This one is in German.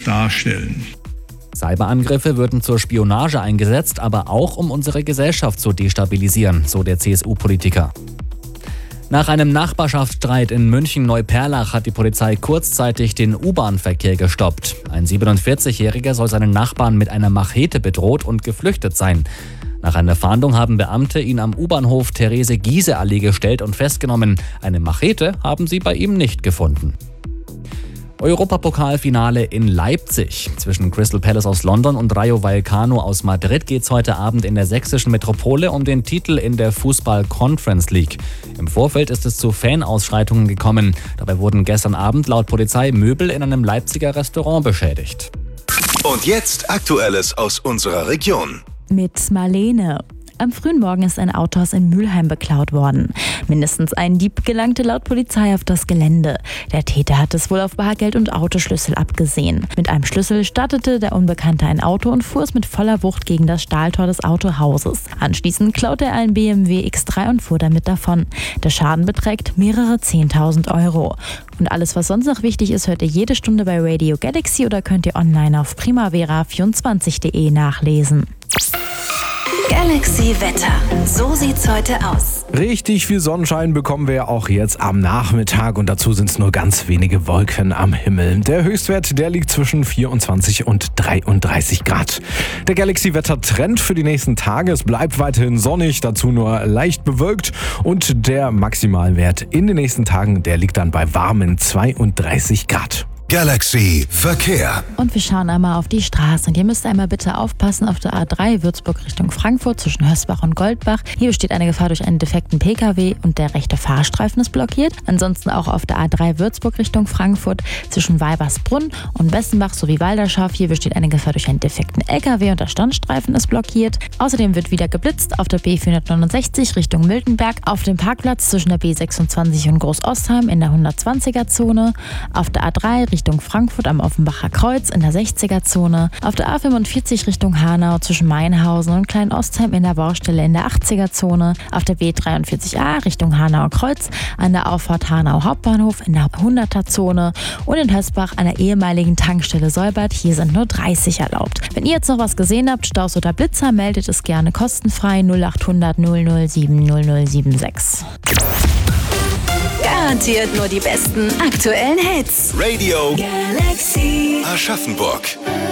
darstellen. Cyberangriffe würden zur Spionage eingesetzt, aber auch um unsere Gesellschaft zu destabilisieren, so der CSU-Politiker. Nach einem Nachbarschaftsstreit in München-Neuperlach hat die Polizei kurzzeitig den U-Bahn-Verkehr gestoppt. Ein 47-Jähriger soll seinen Nachbarn mit einer Machete bedroht und geflüchtet sein. Nach einer Fahndung haben Beamte ihn am U-Bahnhof Therese-Giehse-Allee gestellt und festgenommen. Eine Machete haben sie bei ihm nicht gefunden. Europapokalfinale in Leipzig. Zwischen Crystal Palace aus London und Rayo Vallecano aus Madrid geht's heute Abend in der sächsischen Metropole um den Titel in der Fußball-Conference League. Im Vorfeld ist es zu Fanausschreitungen gekommen. Dabei wurden gestern Abend laut Polizei Möbel in einem Leipziger Restaurant beschädigt. Und jetzt Aktuelles aus unserer Region. Mit Marlene. Am frühen Morgen ist ein Autohaus in Mülheim beklaut worden. Mindestens ein Dieb gelangte laut Polizei auf das Gelände. Der Täter hat es wohl auf Bargeld und Autoschlüssel abgesehen. Mit einem Schlüssel startete der Unbekannte ein Auto und fuhr es mit voller Wucht gegen das Stahltor des Autohauses. Anschließend klaute er einen BMW X3 und fuhr damit davon. Der Schaden beträgt mehrere 10.000 Euro. Und alles, was sonst noch wichtig ist, hört ihr jede Stunde bei Radio Galaxy oder könnt ihr online auf primavera24.de nachlesen. Galaxy Wetter. So sieht's heute aus. Richtig viel Sonnenschein bekommen wir auch jetzt am Nachmittag und dazu sind es nur ganz wenige Wolken am Himmel. Der Höchstwert, der liegt zwischen 24 und 33 Grad. Der Galaxy-Wetter-Trend für die nächsten Tage, es bleibt weiterhin sonnig, dazu nur leicht bewölkt und der Maximalwert in den nächsten Tagen, der liegt dann bei warmen 32 Grad. Galaxy Verkehr. Und wir schauen einmal auf die Straße. Und ihr müsst einmal bitte aufpassen auf der A3 Würzburg Richtung Frankfurt zwischen Hösbach und Goldbach. Hier besteht eine Gefahr durch einen defekten Pkw und der rechte Fahrstreifen ist blockiert. Ansonsten auch auf der A3 Würzburg Richtung Frankfurt zwischen Weibersbrunn und Bessenbach sowie Walderschaft. Hier besteht eine Gefahr durch einen defekten LKW und der Standstreifen ist blockiert. Außerdem wird wieder geblitzt auf der B469 Richtung Miltenberg, auf dem Parkplatz zwischen der B26 und Großostheim in der 120er-Zone, auf der A3 Richtung Frankfurt am Offenbacher Kreuz in der 60er-Zone, auf der A45 Richtung Hanau zwischen Mainhausen und Kleinostheim in der Baustelle in der 80er-Zone, auf der B43a Richtung Hanauer Kreuz, an der Auffahrt Hanau Hauptbahnhof in der 100er-Zone und in Hösbach an der ehemaligen Tankstelle Säubert. Hier sind nur 30 erlaubt. Wenn ihr jetzt noch was gesehen habt, Staus oder Blitzer, meldet es gerne kostenfrei 0800 007 0076. Garantiert nur die besten aktuellen Hits. Radio Galaxy. Aschaffenburg.